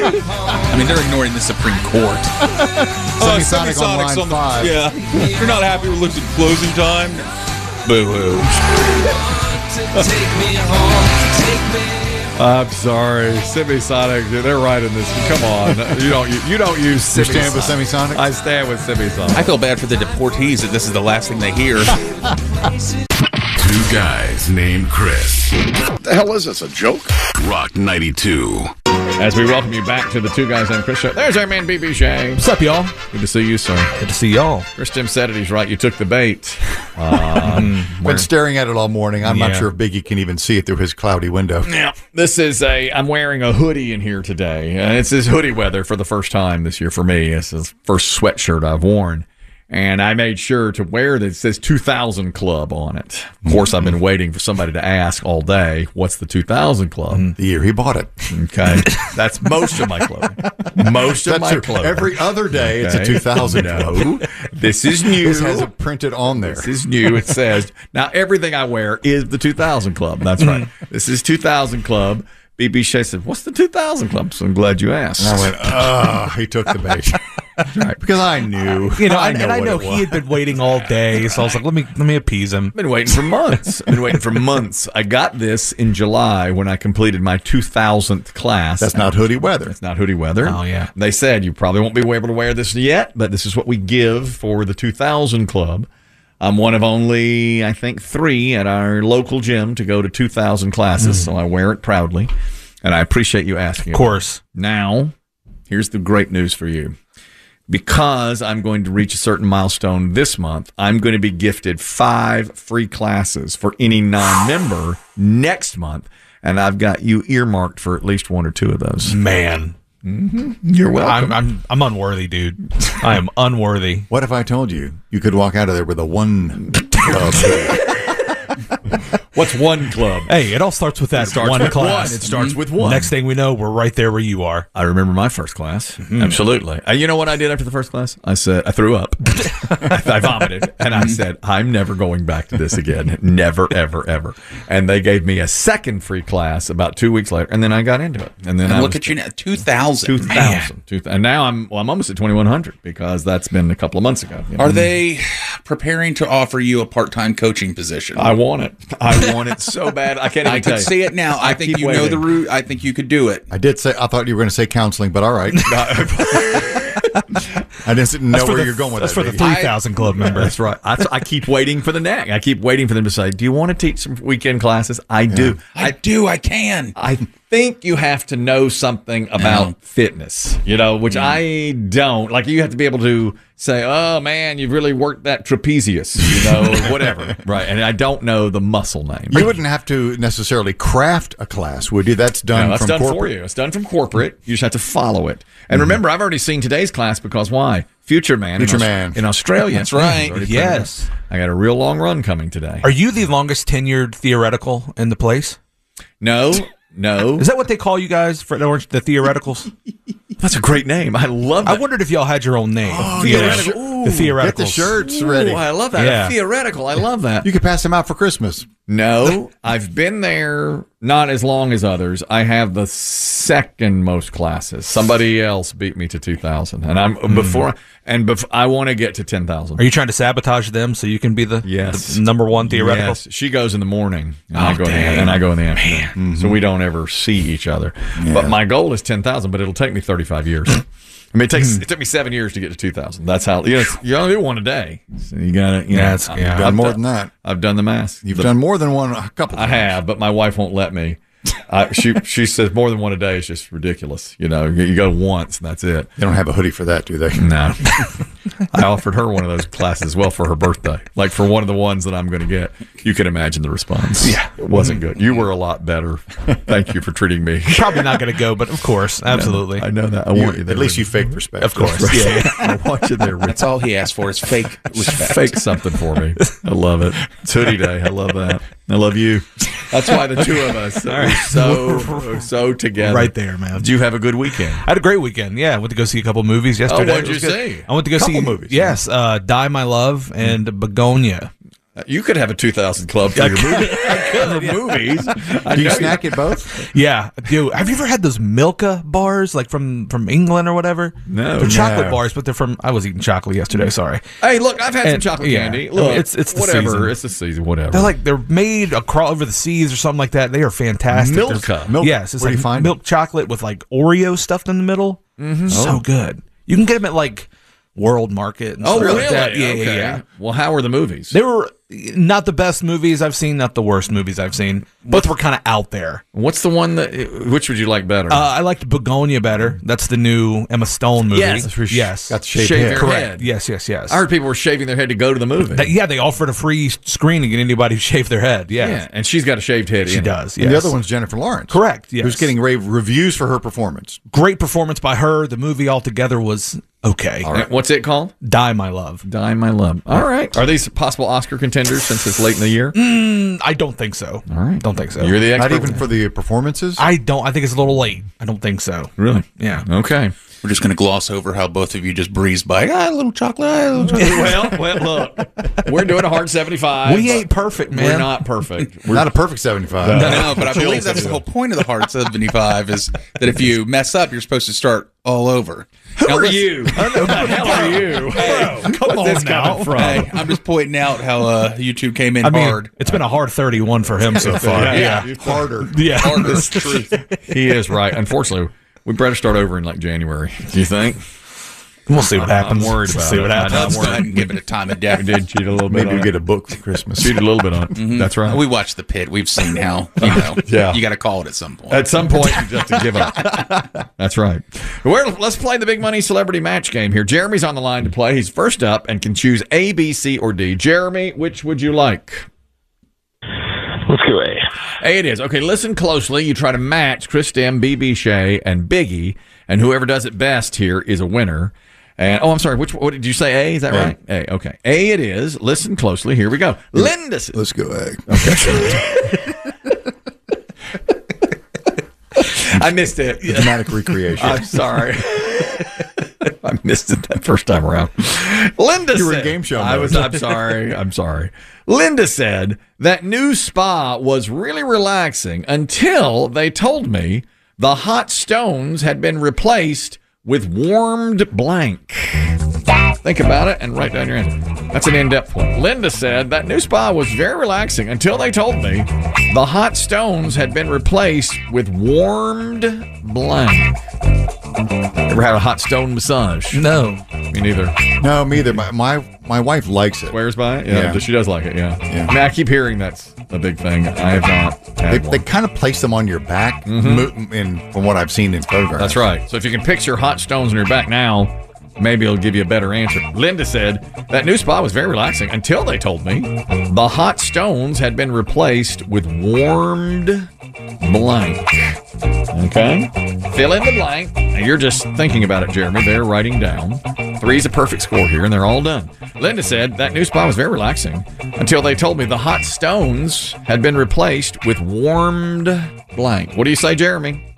I mean, they're ignoring the Supreme Court. Semisonic on line 5. Yeah. You're not happy with looks at closing time? Boo-hoo. I'm sorry, Semisonic. They're right in this. Come on, you don't use. You stand with Semisonic? I stand with Semisonic. I feel bad for the deportees that this is the last thing they hear. Two guys named Chris. What the hell is this, a joke? Rock 92. As we welcome you back to the Two Guys Named Chris show, there's our man BB Shane. What's up, y'all? Good to see you, sir. Good to see y'all. Chris Jim said it. He's right. You took the bait. Been staring at it all morning. I'm not sure if Biggie can even see it through his cloudy window. Yeah, I'm wearing a hoodie in here today. It's this hoodie weather for the first time this year for me. It's the first sweatshirt I've worn. And I made sure to wear this. It says 2000 Club on it. Of course, I've been waiting for somebody to ask all day, what's the 2000 Club? The year he bought it. Okay. That's most of my clothing. Most of my clothing. Every other day, it's a 2000 Club. No, this is new. This has it printed on there. This is new. It says, now everything I wear is the 2000 Club. That's right. This is 2000 Club. BB Shea said, what's the 2000 Club? So I'm glad you asked. And I went, he took the bait. Right, because I knew. You know, I know he had been waiting all day, so I was like, let me appease him. I've been waiting for months. I got this in July when I completed my 2000th class. That's not hoodie weather. It's not hoodie weather. Oh, yeah. They said you probably won't be able to wear this yet, but this is what we give for the 2000 Club. I'm one of only, I think, 3 at our local gym to go to 2000 classes, so I wear it proudly, and I appreciate you asking. Of course. Now, here's the great news for you. Because I'm going to reach a certain milestone this month, I'm going to be gifted 5 free classes for any non-member next month, and I've got you earmarked for at least 1 or 2 of those. Man. You're welcome. I'm unworthy, dude. I am unworthy. What if I told you could walk out of there with a 1 club? What's 1 club? Hey, it all starts with that one class. It starts with 1. Next thing we know, we're right there where you are. I remember my first class. Absolutely. You know what I did after the first class? I threw up. I vomited. And I said, I'm never going back to this again. Never, ever, ever. And they gave me a second free class about 2 weeks later. And then I got into it. And then look at you now, 2,000. 2,000. And now I'm almost at 2,100 because that's been a couple of months ago. You know? Are they preparing to offer you a part-time coaching position? I want it. I want it so bad. I can't even I tell can you. see it now. I think you know the route. I think you could do it. I thought you were going to say counseling, but all right. I didn't know where you're going with that. That's that. for the 3,000 Club members. That's right. I keep waiting for the neck. I keep waiting for them to say, do you want to teach some weekend classes? I do. I do. I can. I think you have to know something about fitness, which I don't. Like, you have to be able to say, oh, man, you've really worked that trapezius, whatever. Right. And I don't know the muscle name. You wouldn't have to necessarily craft a class, would you? That's done that's from done corporate. for you. It's done from corporate. You just have to follow it. And remember, I've already seen today's class because why? Future Man in Australia. That's right. Yes. I got a real long run coming today. Are you the longest tenured theoretical in the place? No. Is that what they call you guys for the theoreticals? That's a great name. I love that. I wondered if y'all had your own name. Theoretical. The theoreticals. Get the shirts ready. I love that. Yeah. Theoretical. I love that. You could pass them out for Christmas. No, I've been there not as long as others. I have the second most classes. Somebody else beat me to 2,000, and I'm before I want to get to 10,000. Are you trying to sabotage them so you can be the number 1 theoretical? Yes, she goes in the morning, and I go in the afternoon. So we don't ever see each other. Yeah. But my goal is 10,000, but it'll take me 35 years. I mean, it took me 7 years to get to 2,000. That's how you only do one a day. So you got to. You've done more than that. I've done the math. You've done more than one a couple times. I have, but my wife won't let me. She says more than one a day is just ridiculous. You go once and that's it. They don't have a hoodie for that, do they? No. I offered her one of those classes as well for her birthday. Like for one of the ones that I'm going to get. You can imagine the response. Yeah. It wasn't good. You were a lot better. Thank you for treating me. Probably not going to go, but of course, absolutely. I know that. I want you there. At least you faked respect. Of course. Right. Yeah. I want you there. That's all he asked for is fake respect. Fake something for me. I love it. It's hoodie day. I love that. I love you. That's why the 2 of us are so together. Right there, man. Did you have a good weekend? I had a great weekend. Yeah, I went to go see a couple movies yesterday. Oh, what did you see? I went to go see movies. Yes, Die My Love and Begonia. You could have a 2000 club for your movie. For movies. Do you snack at both? Yeah, dude. Have you ever had those Milka bars, like from England or whatever? No. They're chocolate No. bars, but they're from. I was eating chocolate yesterday. Sorry. Hey, look, I've had some And- chocolate yeah. candy. I mean, Look, it's the whatever. season. It's the season. Whatever. They're made across over the seas or something like that. They are fantastic. Milka. There's- Yes, it's Where do like you find milk chocolate with like Oreo stuffed in the middle. So good. You can get them at like World Market. And Oh, stuff really? Like that. Yeah, Okay. yeah. Well, how were the movies? They were not the best movies I've seen, not the worst movies I've seen. Both were kind of out there. What's the one that? Which would you like better? I liked Begonia better. That's the new Emma Stone movie. Yes. That's where she yes. got the shaved Shave head. your Correct. head. Yes. I heard people were shaving their head to go to the movie. They offered a free screening at anybody who shaved their head. Yes. Yeah, and she's got a shaved head. She in it. does. Yes. And the other one's Jennifer Lawrence. Correct. Yes. Who's getting rave reviews for her performance. Great performance by her. The movie altogether was okay. All right. What's it called? Die, My Love. Die My Love. All right. Are these possible Oscar contenders since it's late in the year? I don't think so. All right. Don't think so. You're the expert. Not even for the performances. I think it's a little late. I don't think so. Really? Yeah. Okay. We're just going to gloss over how both of you just breezed by. A little chocolate. A little chocolate. well, look, we're doing a hard 75. We ain't perfect, man. We're not perfect. We're Not a perfect 75. No, but I believe that's the whole point of the hard 75 is that if you mess up, you're supposed to start all over. Who are you? Who the hell are you? Come Where's this now. coming from? Hey, I'm just pointing out how you two came in I mean, hard. it's been a hard 31 for him so far. Yeah. Harder. Yeah. Hardest truth. He is right. Unfortunately, we better start over in like January. Do you think? We'll see what happens. I'm worried We'll about see it. what I happens. know. Let's go ahead and give it a time of day. We did cheat a little bit. Maybe on we it. get a book for Christmas. Cheated a little bit on it. That's right. We watched The Pit. We've seen how, Yeah. you got to call it at some point. At some point, you just have to give up. That's right. Let's play the big money celebrity match game here. Jeremy's on the line to play. He's first up and can choose A, B, C, or D. Jeremy, which would you like? Let's go A. A it is. Okay, listen closely. You try to match Chris Stem, BB Shea, and Biggie, and whoever does it best here is a winner. And I'm sorry. What did you say? A? Is that right? A. Okay. A it is. Listen closely. Here we go. Linda. Let's go, egg. I missed it. Dramatic recreation. I'm sorry. I missed it that first time around. Linda You were in said, game show I'm mode. sorry. I'm sorry. Linda said that new spa was really relaxing until they told me the hot stones had been replaced with warmed blank. Think about it and write down your answer. That's an in-depth one. Linda said that new spa was very relaxing until they told me the hot stones had been replaced with warmed blank. Ever had a hot stone massage? No. Me neither. No, me either. My wife likes it. Swears by it? Yeah. She does like it, yeah. Yeah. I mean, I keep hearing that's a big thing. I have not had They one. kind of place them on your back, from what I've seen in photographs. That's right. So if you can picture hot stones on your back now, maybe it'll give you a better answer. Linda said that new spa was very relaxing until they told me the hot stones had been replaced with warmed blank. Okay? Fill in the blank. And you're just thinking about it, Jeremy. They're writing down. 3's a perfect score here, and they're all done. Linda said that new spa was very relaxing until they told me the hot stones had been replaced with warmed blank. What do you say, Jeremy?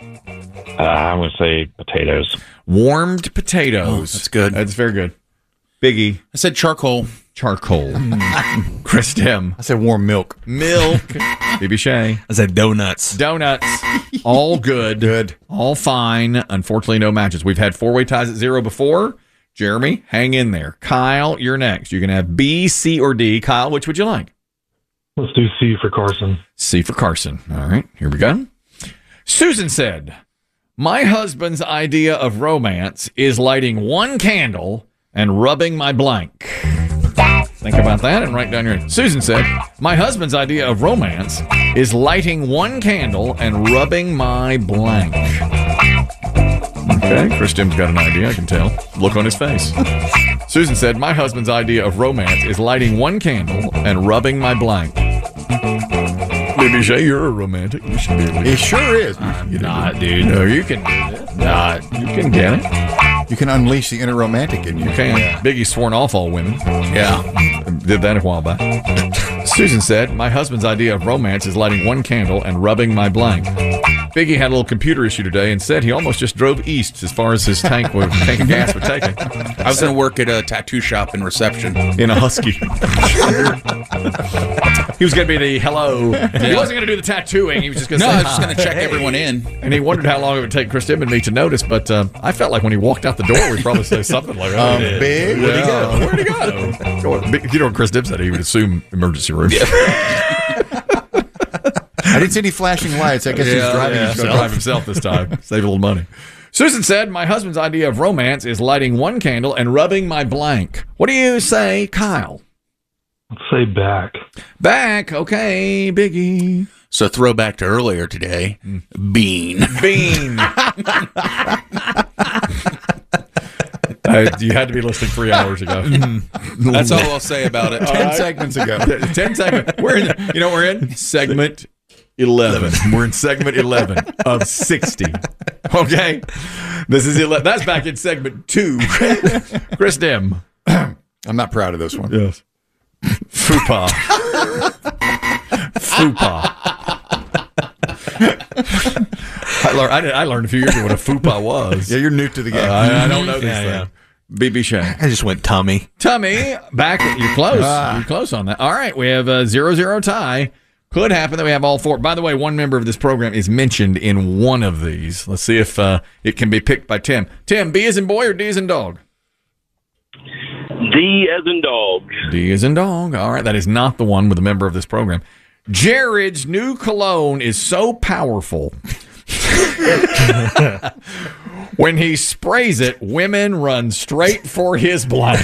I'm going to say potatoes. Warmed potatoes. that's good. That's very good. Biggie. I said charcoal. Charcoal. Chris Dem. I said warm milk. Milk. BB Shea. I said donuts. Donuts. All good. Good. All fine. Unfortunately, no matches. We've had four-way ties at 0 before. Jeremy, hang in there. Kyle, you're next. You can have B, C, or D. Kyle, which would you like? Let's do C for Carson. C for Carson. All right, here we go. Susan said, my husband's idea of romance is lighting one candle and rubbing my blank. Think about that and write down your... Susan said, my husband's idea of romance is lighting one candle and rubbing my blank. Okay, Chris Tim's got an idea, I can tell. Look on his face. Susan said, my husband's idea of romance is lighting one candle and rubbing my blank. Baby Shay, you're a romantic. You should be able to It sure is. not, dude. No, you can do this. Not. You can get it. You can unleash the inner romantic in you. You can. Biggie's sworn off all women. Yeah. Did that a while back. Susan said, my husband's idea of romance is lighting one candle and rubbing my blank. Biggie had a little computer issue today and said he almost just drove east as far as his tank of gas would take him. I was going to work at a tattoo shop in reception. In a Husky. He was going to be the hello. He wasn't going to do the tattooing. He was just going to say I was just hi. going to check everyone in. And he wondered how long it would take Chris Tim and me to notice, but I felt like when he walked out the door, we'd probably say something like, "Oh, Big? where'd he go? Where'd he go?" You know what Chris Tim said? He would assume emergency room. I didn't see any flashing lights. I guess he's driving He's going to himself. drive himself this time. Save a little money. Susan said, my husband's idea of romance is lighting one candle and rubbing my blank. What do you say, Kyle? Let's say back. Back. Okay, Biggie. So throwback to earlier today, Bean. Bean. You had to be listening 3 hours ago. That's all I'll say about it. 10 segments ago. 10 segments. We're in segment 11. We're in segment 11 of 60. Okay? This is 11. That's back in segment 2. Chris Dim. I'm not proud of this one. Yes. Fupa. Fupa. I learned a few years ago what a fupa was. Yeah, you're new to the game. I don't know these Yeah, things. BB Shea. I just went tummy. Tummy, back. You're close. You're close on that. All right, we have a 0-0 tie. Could happen that we have all four. By the way, one member of this program is mentioned in one of these. Let's see if it can be picked by Tim. Tim, B as in boy or D as in dog? D as in dog. D as in dog. All right, that is not the one with a member of this program. Jared's new cologne is so powerful. When he sprays it, women run straight for his blank.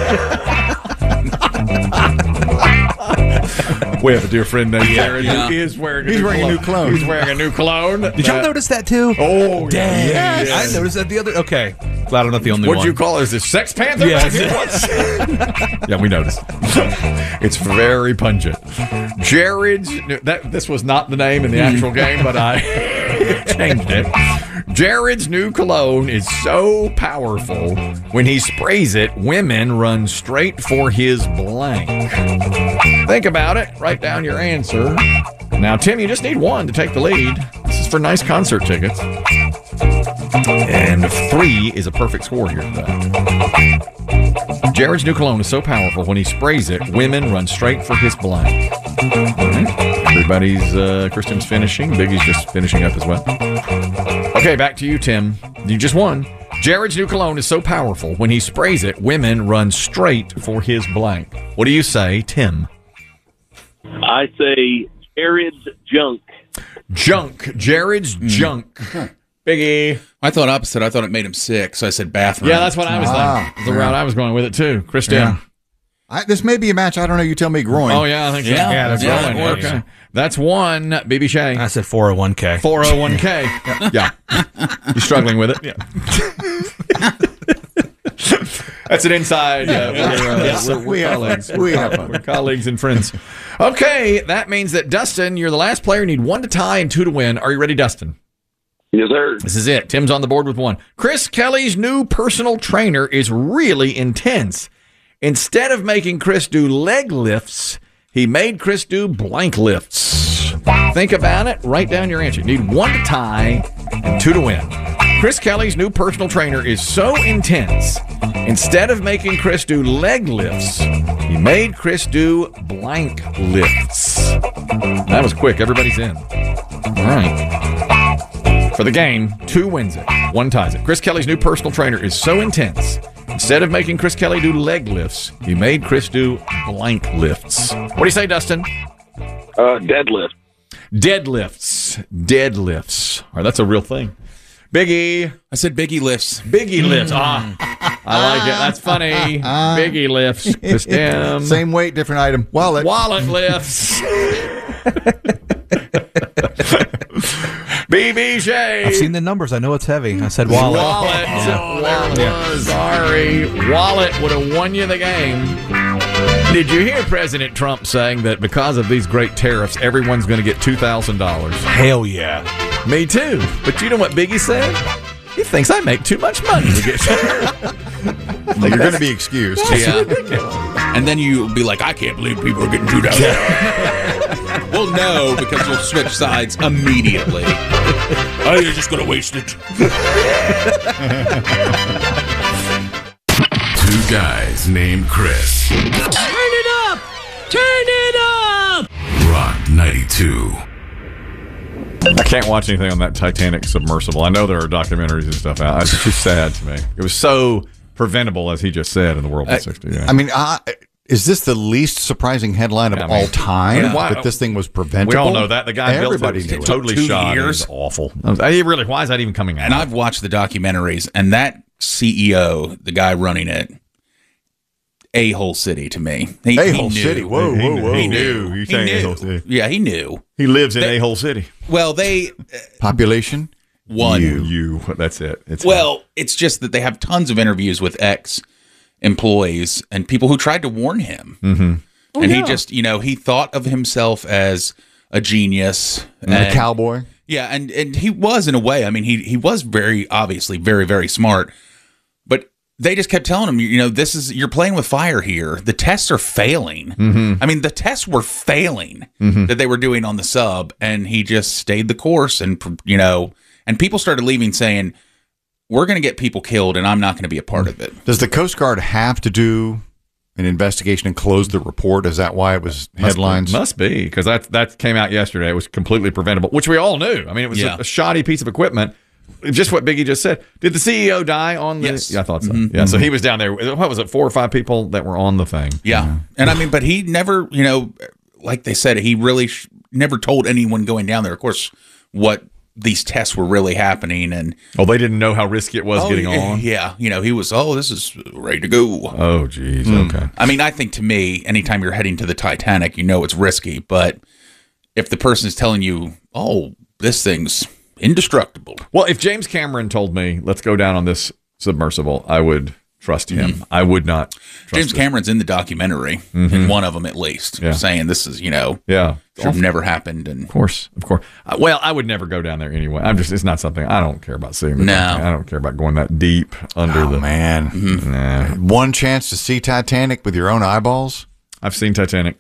We have a dear friend named Jared who is wearing a new cologne. He's wearing a new cologne. Did y'all notice that too? Oh, Dang. yes. I noticed that the other. Okay. Glad I'm not the only What'd one. you call it? Is this Sex Panther? Yeah. Yeah, we noticed. It's very pungent. Jared's. This was not the name in the actual game, but I changed it. Jared's new cologne is so powerful. When he sprays it, women run straight for his blank. Think about it. Write down your answer. Now, Tim, you just need one to take the lead. This is for nice concert tickets. And 3 is a perfect score here today. Jared's new cologne is so powerful, when he sprays it, women run straight for his blank. All right. Everybody's, Kristen's finishing. Biggie's just finishing up as well. Okay, back to you, Tim. You just won. Jared's new cologne is so powerful, when he sprays it, women run straight for his blank. What do you say, Tim? I say Jared's junk. Junk. Jared's junk. Biggie. I thought opposite. I thought it made him sick, so I said bathroom. Yeah, that's what I was thinking. The route I was going with it, too. Chris Tim. This may be a match. I don't know. You tell me. Groin. Oh, yeah, I think so. Yeah, that's Groin. right. Okay. That's one. BB Shea. I said 401k. 401k. Yeah. You struggling with it? Yeah. That's an inside. We're colleagues. We're colleagues and friends. Okay, that means that Dustin, you're the last player. You need 1 to tie and 2 to win. Are you ready, Dustin? Yes, sir. This is it. Tim's on the board with 1. Chris Kelly's new personal trainer is really intense. Instead of making Chris do leg lifts, he made Chris do blank lifts. Think about it. Write down your answer. You need 1 to tie and 2 to win. Chris Kelly's new personal trainer is so intense. Instead of making Chris do leg lifts, he made Chris do blank lifts. That was quick. Everybody's in. All right. For the game, 2 wins it, 1 ties it. Chris Kelly's new personal trainer is so intense. Instead of making Chris Kelly do leg lifts, he made Chris do blank lifts. What do you say, Dustin? Deadlift. Deadlifts. Deadlifts. All right, that's a real thing. Biggie. I said Biggie lifts. Biggie lifts. I like it. That's funny. Biggie lifts. Chris Tim. Same weight, different item. Wallet. Wallet lifts. BB Shea. I've seen the numbers. I know it's heavy. I said wallet. Wallet. Yeah. There it was. Sorry. Wallet would have won you the game. Did you hear President Trump saying that because of these great tariffs, everyone's going to get $2,000? Hell yeah. Me too. But you know what Biggie said? He thinks I make too much money to get. You're going to be excused. Yeah. And then you'll be like, I can't believe people are getting chewed out. Well, no, because you'll switch sides immediately. Oh, you're just going to waste it. Two guys named Chris. Turn it up! Turn it up! Rock 92. I can't watch anything on that Titanic submersible. I know there are documentaries and stuff out. It's just sad to me. It was so preventable, as he just said, in the World War 60. Yeah. I mean, is this the least surprising headline of all time? That this thing was preventable? We all know that. The guy Everybody built it. knew Totally 2 shot. years. It was awful. Why is that even coming out? And I've watched the documentaries, and that CEO, the guy running it, a-hole city to me. A-hole city. Whoa. He knew. You're saying A-hole city. Yeah, he knew. He lives in A-hole city. Well, they Population? one. You. That's it. It's just that they have tons of interviews with ex-employees and people who tried to warn him. Mm-hmm. And he just, he thought of himself as a genius. And a cowboy? Yeah, and he was in a way. I mean, he was very, obviously, very, very smart. But they just kept telling him, you're playing with fire here. The tests are failing. Mm-hmm. I mean, the tests were failing that they were doing on the sub, and he just stayed the course. And, and people started leaving saying, we're going to get people killed, and I'm not going to be a part of it. Does the Coast Guard have to do an investigation and close the report? Is that why it was headlines? Must be, because that came out yesterday. It was completely preventable, which we all knew. I mean, it was a shoddy piece of equipment. Just what Biggie just said. Did the CEO die on the? Yes. Yeah, I thought so. Mm-hmm. Yeah, so he was down there. What was it? 4 or 5 people that were on the thing. Yeah, and I mean, but he never, like they said, he really never told anyone going down there. Of course, what these tests were really happening, and they didn't know how risky it was getting on. Yeah, he was. This is ready to go. Oh, geez. Okay. I mean, I think to me, anytime you're heading to the Titanic, it's risky. But if the person is telling you, this thing's indestructible. Well, if James Cameron told me, let's go down on this submersible, I would trust him. I would not trust James Cameron's in the documentary, in one of them at least, saying this is, should have never happened. And Of course. Well, I would never go down there anyway. It's not something, I don't care about seeing. I don't care about going that deep under the... man. Mm-hmm. Nah. One chance to see Titanic with your own eyeballs? I've seen Titanic.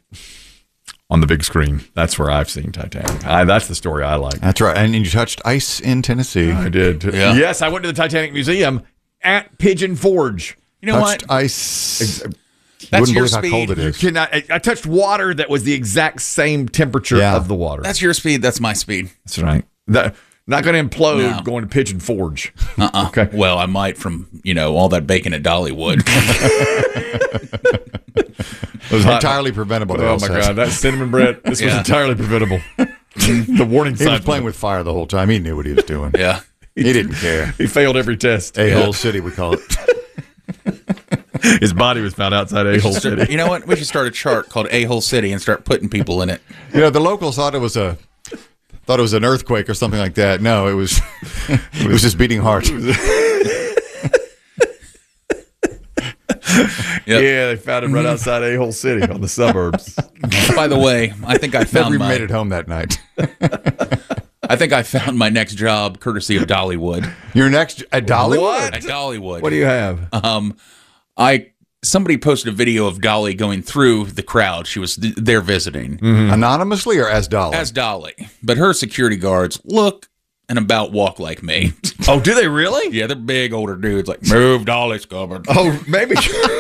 On the big screen. That's where I've seen Titanic. That's the story I like. That's right. And you touched ice in Tennessee. I did. Yeah. Yes, I went to the Titanic Museum at Pigeon Forge. You know touched what? Ice. That's wouldn't your believe how cold it is. I touched water that was the exact same temperature of the water. That's your speed. That's my speed. That's right. Not going to implode going to Pigeon Forge. Okay. Well, I might from, all that bacon at Dollywood. Entirely preventable. Oh, my God. That cinnamon bread. This was entirely preventable. The warning sign. He was playing with fire the whole time. He knew what he was doing. Yeah. He didn't care. He failed every test. A-hole city, we call it. His body was found outside A-hole city. You know what? We should start a chart called A-hole city and start putting people in it. The locals thought it was an earthquake or something like that. No, it was just beating heart. Yep. Yeah, they found him right outside A-hole city on the suburbs. By the way, I think I found Never made it home that night. I think I found my next job courtesy of Dollywood. Your next at Dollywood? What? At Dollywood. What do you have? Somebody posted a video of Dolly going through the crowd. She was there visiting. Mm-hmm. Anonymously or as Dolly? As Dolly. But her security guards look and about walk like me. Oh, do they really? Yeah, they're big older dudes like, move, Dolly's coming. Oh, maybe.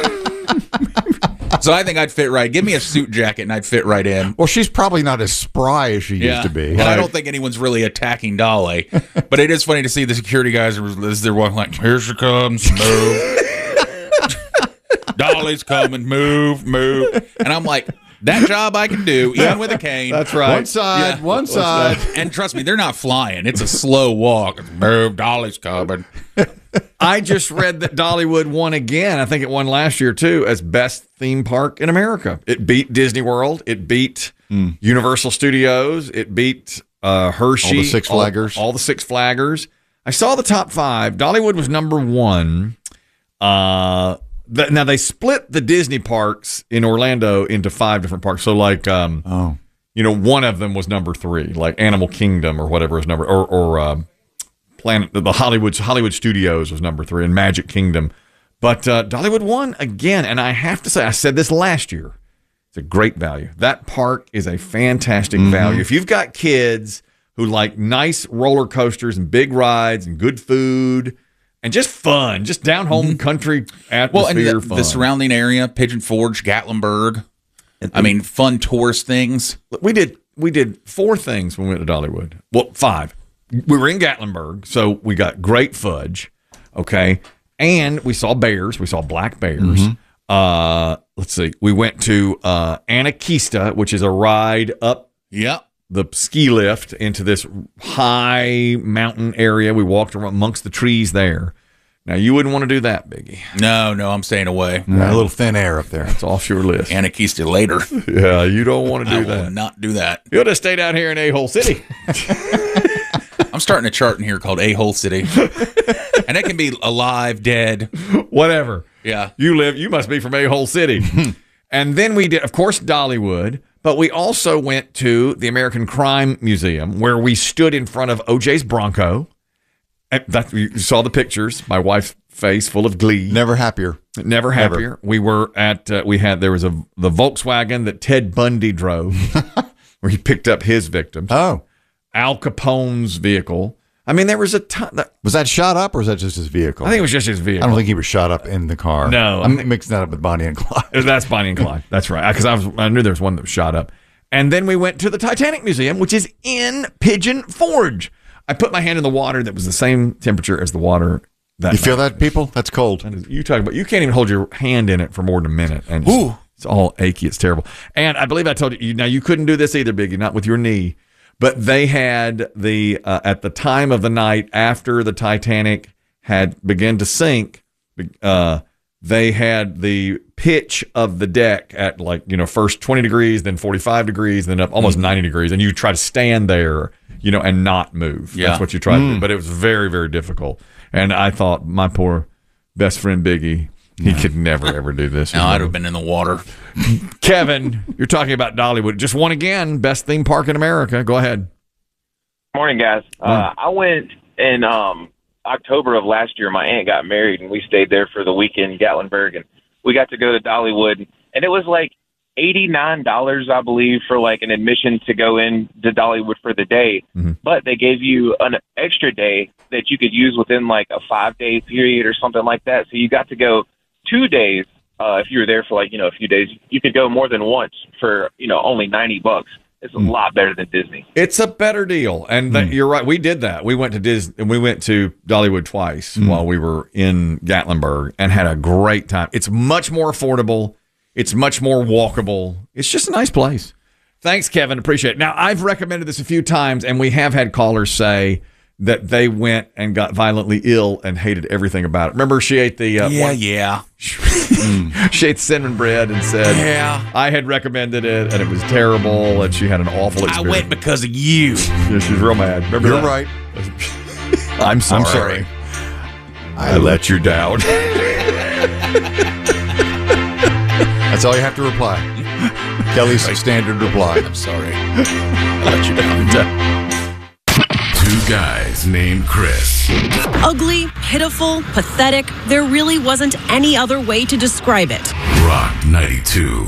So I think I'd fit right. Give me a suit jacket and I'd fit right in. Well, she's probably not as spry as she used to be. And I don't think anyone's really attacking Dolly. But it is funny to see the security guys as they're walking like, here she comes, move. Dolly's coming, move. And I'm like, that job I can do, even with a cane. That's right. One side. And trust me, they're not flying. It's a slow walk. Move, Dolly's coming. I just read that Dollywood won again. I think it won last year, too, as best theme park in America. It beat Disney World. It beat Universal Studios. It beat Hershey. All the Six Flaggers. All the Six Flaggers. I saw the top 5. Dollywood was number 1. Now, they split the Disney parks in Orlando into 5 different parks. So, like, one of them was number 3, like Animal Kingdom or whatever is number, or the Hollywood Studios was number 3, and Magic Kingdom. But Dollywood won again, and I have to say, I said this last year. It's a great value. That park is a fantastic value. If you've got kids who like nice roller coasters and big rides and good food and just fun, just down home country atmosphere, and the surrounding area, Pigeon Forge, Gatlinburg. I mean, fun tourist things. We did 4 things when we went to Dollywood. Well, 5. We were in Gatlinburg, so we got great fudge, okay? And we saw bears. We saw black bears. Let's see. We went to Anakeesta, which is a ride up the ski lift into this high mountain area. We walked around amongst the trees there. Now, you wouldn't want to do that, Biggie. No, I'm staying away. A little thin air up there. It's off your list. Anakeesta later. Yeah, you don't want to do I that. will not do that. You ought to stay down here in A-Hole City. I'm starting a chart in here called A-Hole City. And it can be alive, dead. Whatever. Yeah. You must be from A-Hole City. And then we did, of course, Dollywood, but we also went to the American Crime Museum, where we stood in front of O.J.'s Bronco. You saw the pictures. My wife's face full of glee. Never happier. Never happier. We were at, there was the Volkswagen that Ted Bundy drove, where he picked up his victims. Oh. Al Capone's vehicle. I mean, there was a ton. Was that shot up, or was that just his vehicle? I think it was just his vehicle. I don't think he was shot up in the car. No. I'm mixing that up with Bonnie and Clyde. That's Bonnie and Clyde. That's right. Because I knew there was one that was shot up. And then we went to the Titanic Museum, which is in Pigeon Forge. I put my hand in the water that was the same temperature as the water. You feel that, people? That's cold. You talk about. You can't even hold your hand in it for more than a minute, and it's all achy. It's terrible. And I believe I told you. Now you couldn't do this either, Biggie, not with your knee. But they had the at the time of the night after the Titanic had begun to sink, they had the pitch of the deck at first 20 degrees, then 45 degrees, then up almost 90 degrees, and you try to stand there, and not move. Yeah. That's what you try to do. But it was very, very difficult. And I thought my poor best friend Biggie, he could never ever do this. No, I'd have been in the water. Kevin, you're talking about Dollywood. Just won again, best theme park in America. Go ahead. Morning, guys. I went in October of last year. My aunt got married, and we stayed there for the weekend in Gatlinburg, and we got to go to Dollywood, and it was like $89, I believe, for like an admission to go in to Dollywood for the day. But they gave you an extra day that you could use within like a 5-day period or something like that. So you got to go 2 days. If you were there for a few days, you could go more than once for, only $90. It's a lot better than Disney. It's a better deal. And you're right. We did that. We went to Disney and we went to Dollywood twice while we were in Gatlinburg and had a great time. It's much more affordable. It's much more walkable. It's just a nice place. Thanks, Kevin. Appreciate it. Now, I've recommended this a few times, and we have had callers say that they went and got violently ill and hated everything about it. Remember, she ate the she ate cinnamon bread and said, I had recommended it and it was terrible, and she had an awful experience. I went because of you. Yeah, she's real mad. Remember You're that? right. I'm sorry. I let you down. That's all you have to reply. Kelly's standard reply. I'm sorry. I let you down. Two guys named Chris. Ugly, pitiful, pathetic. There really wasn't any other way to describe it. Rock 92.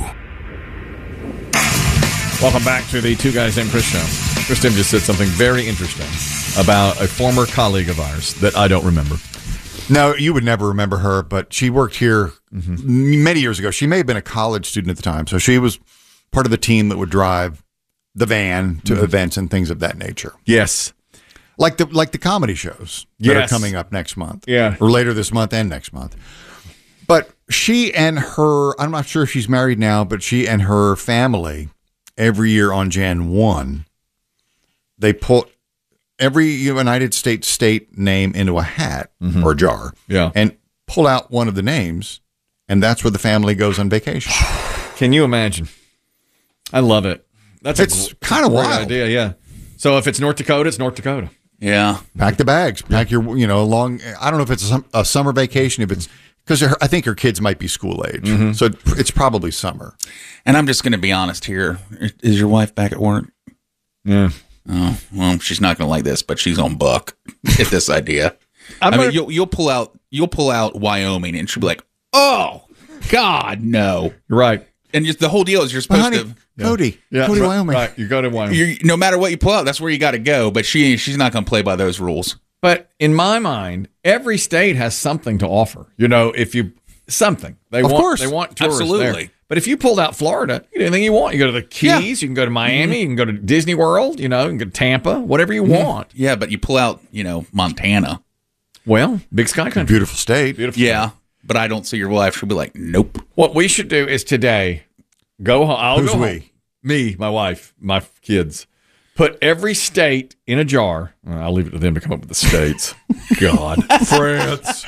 Welcome back to the Two Guys Named Chris show. Chris Tim just said something very interesting about a former colleague of ours that I don't remember. No, you would never remember her, but she worked here many years ago. She may have been a college student at the time, so she was part of the team that would drive the van to events and things of that nature. Yes. Like the comedy shows that are coming up next month. Yeah. Or later this month and next month. But she and her, I'm not sure if she's married now, but she and her family, every year on Jan 1, they put every United States state name into a hat or a jar and pull out one of the names, and that's where the family goes on vacation. Can you imagine? I love it. It's kind of wild idea, yeah. So if it's North Dakota, it's North Dakota. Yeah. Pack the bags. Pack your, long. I don't know if it's a summer vacation. If it's because I think her kids might be school age, so it's probably summer. And I'm just going to be honest here. Is your wife back at work? Yeah. Oh, well, she's not going to like this, but she's on Buck. Get this idea. I mean, you'll pull out Wyoming, and she'll be like, "Oh, God, no!" Right. And just the whole deal is you're supposed to Cody, Cody, Wyoming. Right, you go to Wyoming. No matter what you pull out, that's where you got to go. But she's not going to play by those rules. But in my mind, every state has something to offer. You know, if you something they Of want, course. they want tourists Absolutely. there. But if you pulled out Florida, you can do anything you want. You go to the Keys, you can go to Miami, you can go to Disney World, you know, you can go to Tampa, whatever you want. Yeah, but you pull out, Montana. Well, big sky country, Beautiful state. beautiful. Yeah, but I don't see your wife. She'll be like, "Nope." What we should do is today go home. I'll Who's go we? home. Me, my wife, my kids. Put every state in a jar. I'll leave it to them to come up with the states. God. France.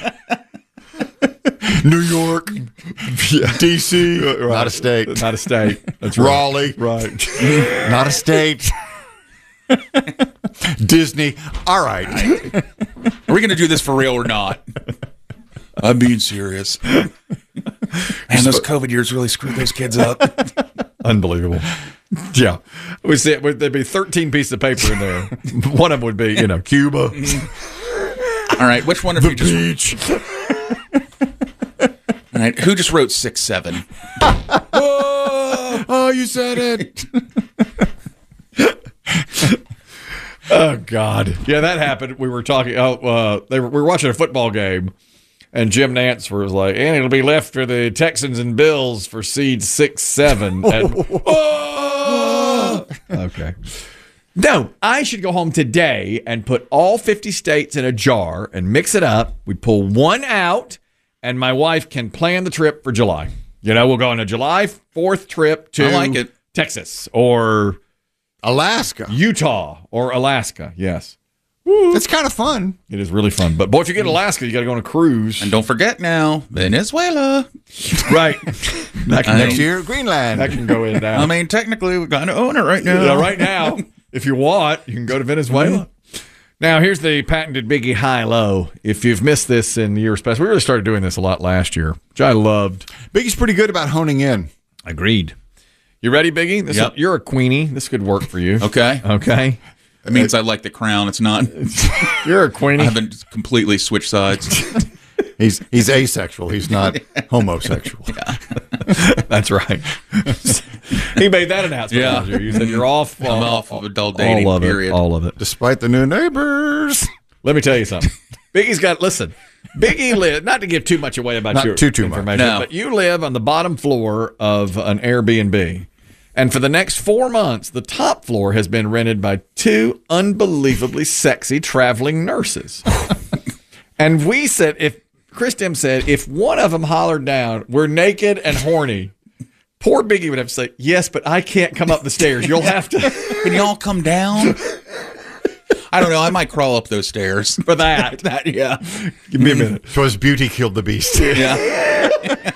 New York, D.C., not a state. Not a state. That's right. Raleigh, Right. not a state. Disney. All right. Are we going to do this for real or not? I'm being serious. Man, those COVID years really screwed those kids up. Unbelievable. Yeah. There'd be 13 pieces of paper in there. One of them would be, Cuba. All right, which one of you just... Beach. All right, who just wrote 6-7? Oh, you said it. Oh, God. Yeah, that happened. We were talking. We were watching a football game, and Jim Nance was like, and it'll be left for the Texans and Bills for seed 6-7. Okay. No, I should go home today and put all 50 states in a jar and mix it up. We pull one out, and my wife can plan the trip for July. We'll go on a July 4th trip to I like it. Texas or Alaska. Utah or Alaska. Yes. It's kind of fun. It is really fun. But boy, if you get Alaska, you got to go on a cruise. And don't forget now, Venezuela. Right. Next year, Greenland. That can go in now. I mean, technically, we kind of own it right now. Yeah, right now, if you want, you can go to Venezuela. Now, here's the patented Biggie high-low. If you've missed this in the years past, we really started doing this a lot last year, which I loved. Biggie's pretty good about honing in. Agreed. You ready, Biggie? Yep. You're a queenie. This could work for you. Okay. Okay. It means I like the crown. It's not. You're a queenie. I haven't completely switched sides. He's asexual. He's not homosexual. That's right. He made that announcement. Yeah. Last year. You said you're off. I'm off of adult dating, all of period. It, all of it. Despite the new neighbors. Let me tell you something. Biggie's got, listen, Biggie live, not to give too much away about Not your too much. information, No. but you live on the bottom floor of an Airbnb. And for the next 4 months, the top floor has been rented by 2 unbelievably sexy traveling nurses. And we said, Chris Dim said, if one of them hollered down, we're naked and horny, poor Biggie would have to say, yes, but I can't come up the stairs. You'll have to. Can y'all come down? I don't know. I might crawl up those stairs. For that. Yeah. Give me a minute. So his beauty killed the beast. Yeah.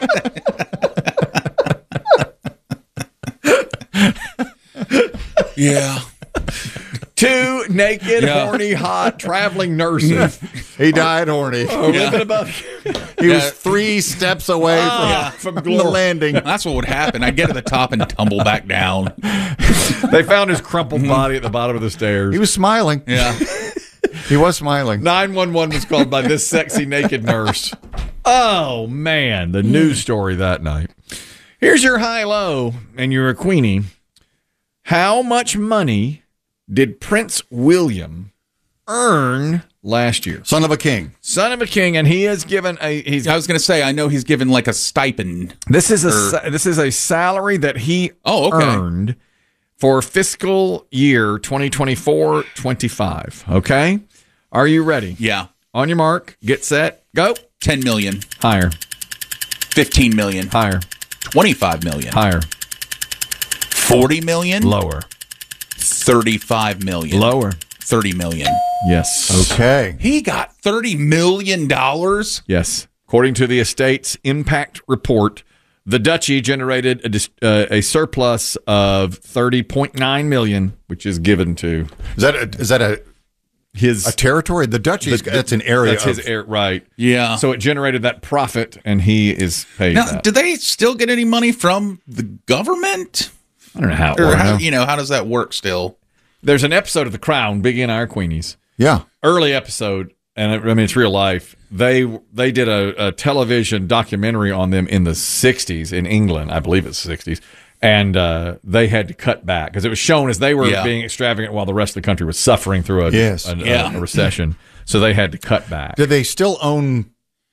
Yeah. 2 naked, horny, hot traveling nurses. He died horny. Living above. He was 3 steps away from the glory. landing. That's what would happen. I'd get to the top and tumble back down. They found his crumpled body at the bottom of the stairs. He was smiling. Yeah. He was smiling. 911 was called by this sexy naked nurse. Oh, man. The news story that night. Here's your high-low, and you're a queenie. How much money did Prince William earn last year? Son of a king. Son of a king, and he has given I was going to say, I know he's given like a stipend. This is a salary that he earned for fiscal year 2024-25. Okay? Are you ready? Yeah. On your mark, get set, go. 10 million. Higher. 15 million. Higher. 25 million. Higher. 40 million. Lower. 35 million. Lower. 30 million. Yes. Okay. He got $30 million. Yes. According to the estate's impact report, the duchy generated a surplus of $30.9 million, which is given to Is that a territory? The duchy. That's an area. That's his area, right? Yeah. So it generated that profit, and he is paid. Now, that. do they still get any money from the government? I don't know how. Or how does that work still? There's an episode of The Crown, Biggie and I Are Queenies. Yeah. Early episode, and I mean, it's real life. They did a television documentary on them in the 60s in England. I believe it's the 60s. And they had to cut back because it was shown as they were being extravagant while the rest of the country was suffering through a recession. So they had to cut back. Do they still own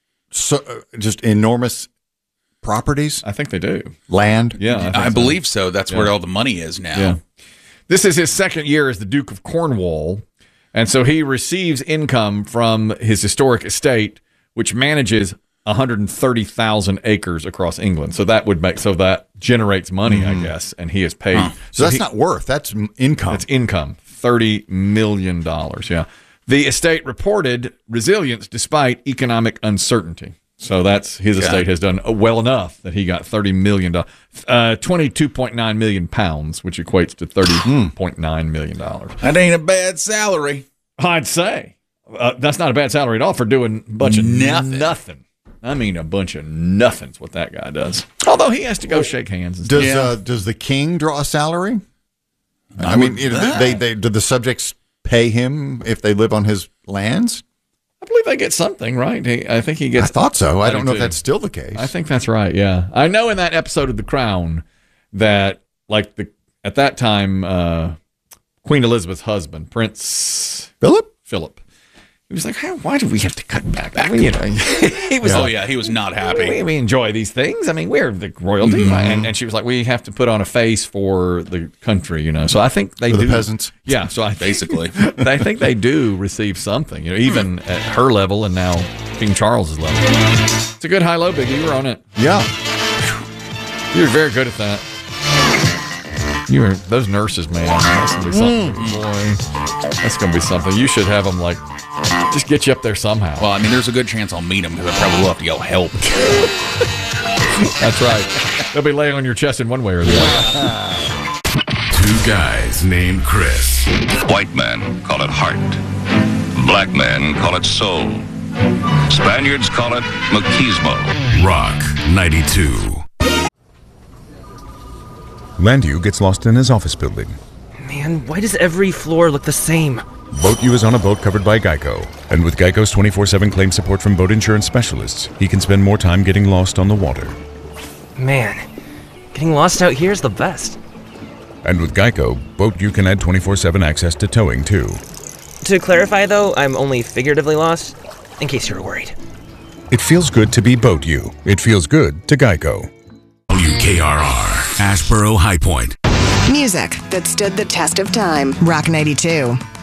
just enormous properties? I think they do. Land? Yeah. I believe so. That's where all the money is now. Yeah. This is his second year as the Duke of Cornwall. And so he receives income from his historic estate, which manages 130,000 acres across England. So that generates money, I guess, and he is paid. Huh. So that's not worth. That's income. That's income. $30 million. Yeah. The estate reported resilience despite economic uncertainty. So that's his estate has done well enough that he got $30 million, 22.9 million pounds, which equates to $30.9 million. That ain't a bad salary. I'd say that's not a bad salary at all for doing a bunch of nothing. I mean, a bunch of nothing's what that guy does. Although he has to go shake hands. And Does the king draw a salary? I mean, do the subjects pay him if they live on his lands? I believe they get something, right? I think he gets. I thought so. I don't know if that's still the case. I think that's right. Yeah, I know in that episode of The Crown that, at that time, Queen Elizabeth's husband, Prince Philip, he was like, why do we have to cut back? He was he was not happy. We enjoy these things. I mean, we're the royalty, and she was like, we have to put on a face for the country, So I think they do. The peasants. Yeah, so basically, I think they do receive something, even at her level and now King Charles's level. It's a good high-low, Biggie. You were on it. Yeah, you were very good at that. You were those nurses, man. That's gonna be something, boy. That's gonna be something. You should have them just get you up there somehow. Well, I mean, there's a good chance I'll meet him because I probably will have to yell help. That's right. They'll be laying on your chest in one way or the other. Two guys named Chris. White men call it heart. Black men call it soul. Spaniards call it machismo. Rock 92. Landu gets lost in his office building. Man, why does every floor look the same? Boat U is on a boat covered by Geico. And with Geico's 24/7 claim support from boat insurance specialists, he can spend more time getting lost on the water. Man, getting lost out here is the best. And with Geico, Boat U can add 24/7 access to towing, too. To clarify, though, I'm only figuratively lost, in case you're worried. It feels good to be Boat U. It feels good to Geico. WKRR, Ashboro High Point. Music that stood the test of time. Rock 92.